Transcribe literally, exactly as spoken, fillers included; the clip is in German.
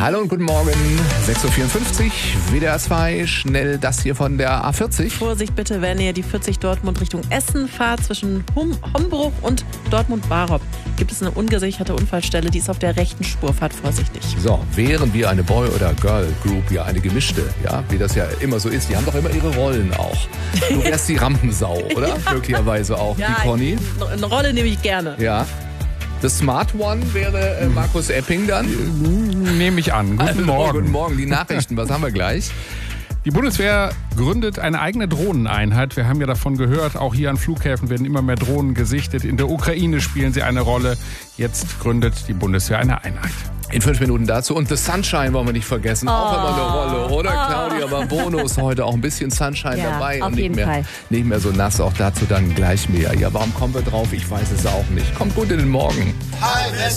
Hallo und guten Morgen. sechs Uhr vierundfünfzig, W D R zwei, schnell das hier von der A vierzig. Vorsicht bitte, wenn ihr die vierzig Dortmund Richtung Essen fahrt, zwischen Hum- Hombruch und Dortmund-Barop gibt es eine ungesicherte Unfallstelle, die ist auf der rechten Spur, fahrt vorsichtig. So, wären wir eine Boy- oder Girl-Group, ja eine gemischte, ja, wie das ja immer so ist, die haben doch immer ihre Rollen auch. Du wärst die Rampensau, oder? Möglicherweise auch, Ja, die Conny. Eine Rolle nehme ich gerne. Ja. The Smart One wäre äh, Markus Epping dann. Nehme ich an. Guten Also, Morgen. Guten Morgen, die Nachrichten, was haben wir gleich? Die Bundeswehr gründet eine eigene Drohneneinheit. Wir haben ja davon gehört, auch hier an Flughäfen werden immer mehr Drohnen gesichtet. In der Ukraine spielen sie eine Rolle. Jetzt gründet die Bundeswehr eine Einheit. In fünf Minuten dazu. Und The Sunshine wollen wir nicht vergessen. Auch Oh. immer eine Rolle, oder Oh. Claudia? Aber Bonus heute auch ein bisschen Sunshine Ja, dabei. auf und nicht jeden mehr, Fall. nicht mehr so nass. Auch dazu dann gleich mehr. Ja, warum kommen wir drauf? Ich weiß es auch nicht. Kommt gut in den Morgen.